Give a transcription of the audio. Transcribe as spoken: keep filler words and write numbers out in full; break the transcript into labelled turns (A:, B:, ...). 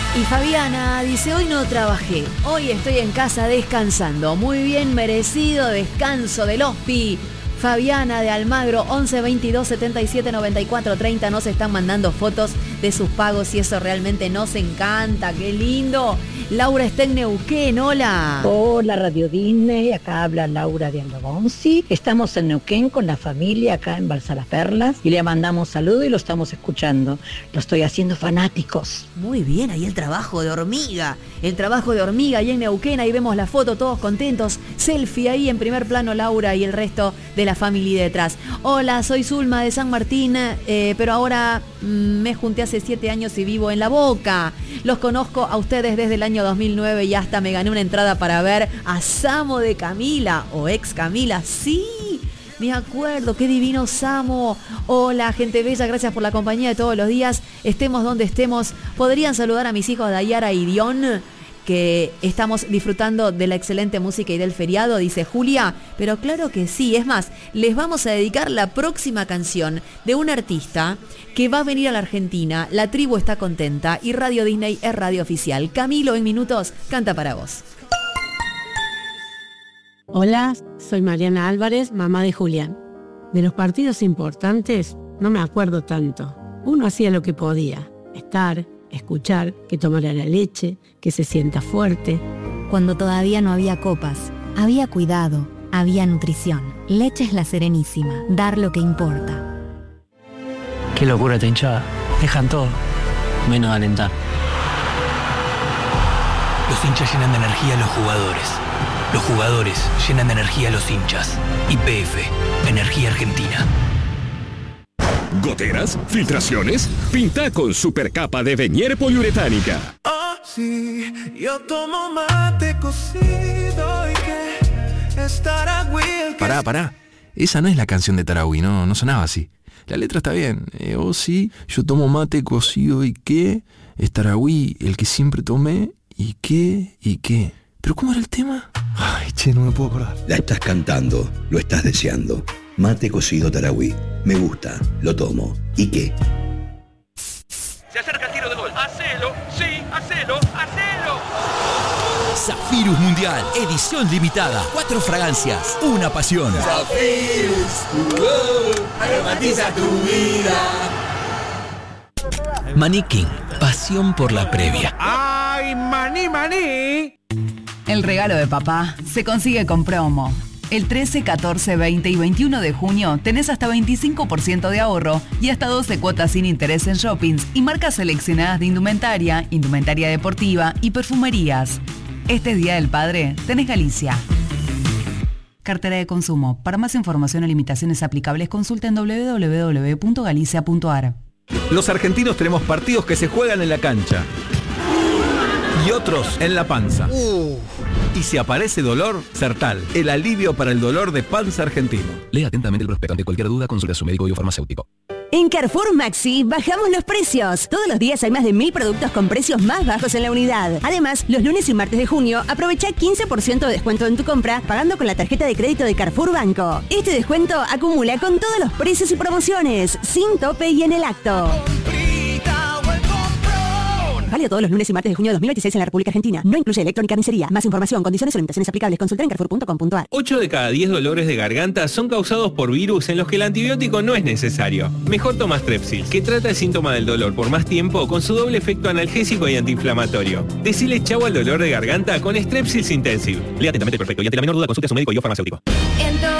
A: Y Fabiana dice, hoy no trabajé, hoy estoy en casa descansando. Muy bien merecido descanso del hospi. Fabiana de Almagro, once veintidós setenta y siete noventa y cuatro treinta, nos están mandando fotos de sus pagos y eso realmente nos encanta. ¡Qué lindo! Laura está en Neuquén, hola.
B: Hola Radio Disney, acá habla Laura de Andagonzi. Estamos en Neuquén con la familia acá en Balsa Las Perlas y le mandamos saludo y lo estamos escuchando. Lo estoy haciendo fanáticos.
A: Muy bien, ahí el trabajo de hormiga. El trabajo de hormiga ahí en Neuquén, ahí vemos la foto, todos contentos. Selfie ahí en primer plano Laura y el resto de la familia detrás. Hola, soy Zulma de San Martín, eh, pero ahora mmm, me junté hace siete años y vivo en La Boca. Los conozco a ustedes desde el año dos mil nueve y hasta me gané una entrada para ver a Samo de Camila o ex Camila. Sí, me acuerdo, qué divino Samo. Hola, gente bella, gracias por la compañía de todos los días. Estemos donde estemos. ¿Podrían saludar a mis hijos Dayara y Dion? Que estamos disfrutando de la excelente música y del feriado, dice Julia. Pero claro que sí, es más, les vamos a dedicar la próxima canción de un artista que va a venir a la Argentina. La tribu está contenta y Radio Disney es radio oficial. Camilo en minutos canta para vos.
C: Hola, soy Mariana Álvarez, mamá de Julián. De los partidos importantes no me acuerdo tanto. Uno hacía lo que podía, estar, escuchar, que tomara la leche, que se sienta fuerte.
D: Cuando todavía no había copas, había cuidado, había nutrición. Leche es La Serenísima, dar lo que importa.
E: Qué locura esta hinchada. Dejan todo, menos alentar.
F: Los hinchas llenan de energía a los jugadores. Los jugadores llenan de energía a los hinchas. Y P F, Energía Argentina.
G: ¿Goteras? ¿Filtraciones? Pinta con supercapa de Venier poliuretánica.
H: Oh, sí, yo tomo mate cocido y que estará Will.
I: Pará, pará. Esa no es la canción de Tarahui, no, no sonaba así. La letra está bien. Eh, oh, sí, yo tomo mate cocido y qué. Es Tarahui, el que siempre tomé. ¿Y qué? ¿Y qué? ¿Pero cómo era el tema? Ay, che, no me puedo acordar.
J: La estás cantando, lo estás deseando. Mate cocido Tarahui. Me gusta, lo tomo. ¿Y qué?
K: Se acerca el tiro de gol. ¡Hacelo! ¡Sí! ¡Hacelo! ¡Hacelo!
L: Zafirus Mundial, edición limitada. Cuatro fragancias, una pasión.
M: Zafirus, uh, aromatiza tu vida.
L: Maniquín, pasión por la previa.
N: ¡Ay, maní, maní!
O: El regalo de papá se consigue con promo. El trece, catorce, veinte y veintiuno de junio tenés hasta veinticinco por ciento de ahorro y hasta doce cuotas sin interés en shoppings y marcas seleccionadas de indumentaria, indumentaria deportiva y perfumerías. Este Día del Padre tenés Galicia. Cartera de consumo. Para más información o limitaciones aplicables consulta en doble u doble u doble u punto galicia punto a r.
P: Los argentinos tenemos partidos que se juegan en la cancha y otros en la panza. Uh. Y si aparece dolor, Sertal, el alivio para el dolor de panza argentino.
L: Lea atentamente el prospecto. Ante cualquier duda, consulta a su médico o farmacéutico.
Q: En Carrefour Maxi bajamos los precios. Todos los días hay más de mil productos con precios más bajos en la unidad. Además, los lunes y martes de junio aprovecha quince por ciento de descuento en tu compra pagando con la tarjeta de crédito de Carrefour Banco. Este descuento acumula con todos los precios y promociones, sin tope y en el acto. Válido todos los lunes y martes de junio de dos mil veintiséis en la República Argentina. No incluye electrónica ni carnicería. Más información, condiciones o limitaciones aplicables. Consulta en carrefour punto com punto a r.
R: ocho de cada diez dolores de garganta son causados por virus en los que el antibiótico no es necesario. Mejor toma Strepsil, que trata el síntoma del dolor por más tiempo con su doble efecto analgésico y antiinflamatorio. Decile chau al dolor de garganta con Strepsils Intensive. Lea atentamente el prospecto y ante la menor duda consulte a su médico y o farmacéutico.